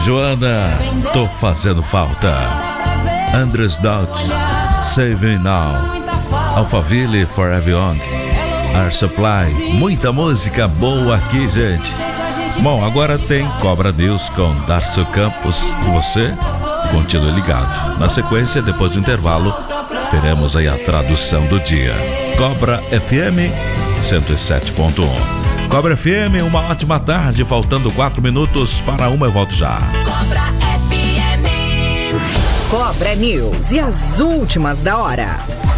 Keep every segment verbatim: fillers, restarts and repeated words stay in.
Joana, tô fazendo falta. Andres Dodge, Save Me Now. Alphaville, Forever Young. Air Supply, muita música boa aqui, gente. Bom, agora tem Cobra News com Darcio Campos. E você, continue ligado. Na sequência, depois do intervalo, teremos aí a tradução do dia. Cobra F M cento e sete ponto um. Cobra F M, uma ótima tarde, faltando quatro minutos para uma, eu volto já. Cobra F M. Cobra News e as últimas da hora.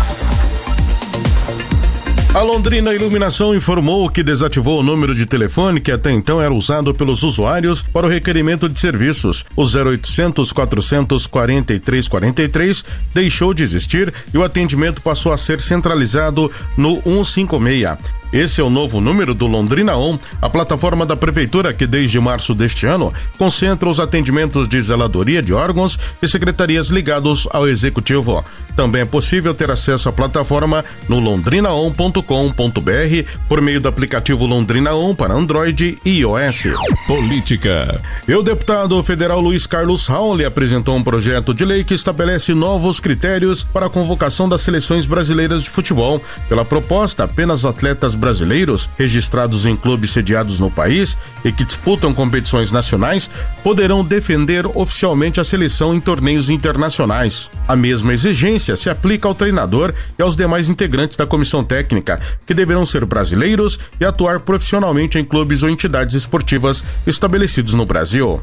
A Londrina Iluminação informou que desativou o número de telefone que até então era usado pelos usuários para o requerimento de serviços. O zero oitocentos, quatrocentos, quarenta e três quarenta e três deixou de existir e o atendimento passou a ser centralizado no cento e cinquenta e seis. Esse é o novo número do Londrina On, a plataforma da Prefeitura que desde março deste ano concentra os atendimentos de zeladoria de órgãos e secretarias ligados ao Executivo. Também é possível ter acesso à plataforma no londrina on ponto com ponto b r por meio do aplicativo Londrina On para Android e iOS. Política. E o deputado federal Luiz Carlos Raul apresentou um projeto de lei que estabelece novos critérios para a convocação das seleções brasileiras de futebol. Pela proposta, apenas atletas brasileiros registrados em clubes sediados no país e que disputam competições nacionais poderão defender oficialmente a seleção em torneios internacionais. A mesma exigência se aplica ao treinador e aos demais integrantes da comissão técnica, que deverão ser brasileiros e atuar profissionalmente em clubes ou entidades esportivas estabelecidos no Brasil.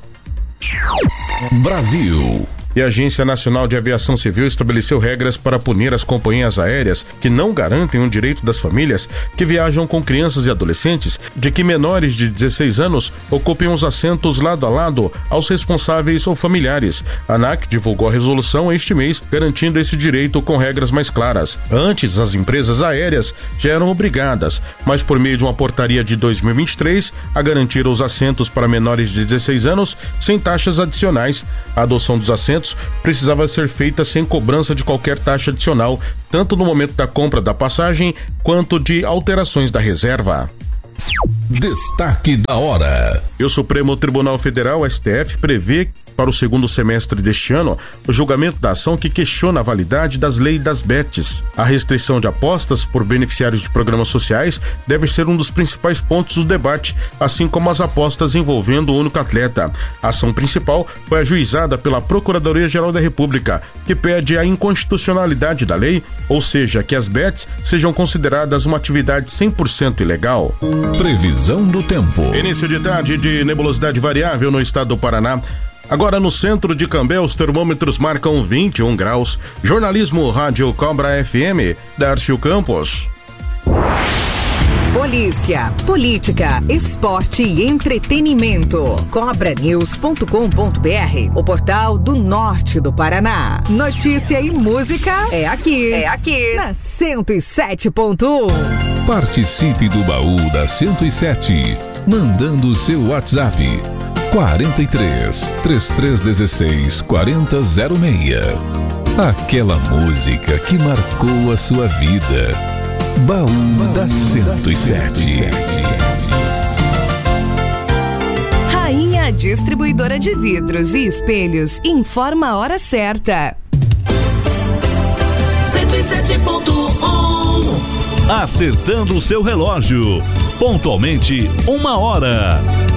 Brasil. E a Agência Nacional de Aviação Civil estabeleceu regras para punir as companhias aéreas que não garantem o direito das famílias que viajam com crianças e adolescentes de que menores de dezesseis anos ocupem os assentos lado a lado aos responsáveis ou familiares. A ANAC divulgou a resolução este mês, garantindo esse direito com regras mais claras. Antes, as empresas aéreas já eram obrigadas, mas por meio de uma portaria de dois mil e vinte e três, a garantir os assentos para menores de dezesseis anos sem taxas adicionais. A adoção dos assentos precisava ser feita sem cobrança de qualquer taxa adicional, tanto no momento da compra da passagem quanto de alterações da reserva. Destaque da hora. E o Supremo Tribunal Federal, S T F, prevê para o segundo semestre deste ano o julgamento da ação que questiona a validade das leis das bets. A restrição de apostas por beneficiários de programas sociais deve ser um dos principais pontos do debate, assim como as apostas envolvendo o único atleta. A ação principal foi ajuizada pela Procuradoria-Geral da República, que pede a inconstitucionalidade da lei, ou seja, que as bets sejam consideradas uma atividade cem por cento ilegal. Previsão do tempo. Início de tarde de nebulosidade variável no estado do Paraná. Agora no centro de Cambé, os termômetros marcam vinte e um graus. Jornalismo Rádio Cobra F M, Darcio Campos. Polícia, política, esporte e entretenimento. cobra news ponto com ponto b r, o portal do norte do Paraná. Notícia e música é aqui. É aqui. Na cento e sete ponto um. Participe do baú da cento e sete, mandando o seu WhatsApp. quarenta e três, trinta e três dezesseis, quarenta zero seis. Aquela música que marcou a sua vida. Baú, Baú da cento e sete. Rainha Distribuidora de Vidros e Espelhos informa a hora certa. cento e sete ponto um. Acertando o seu relógio. Pontualmente uma hora.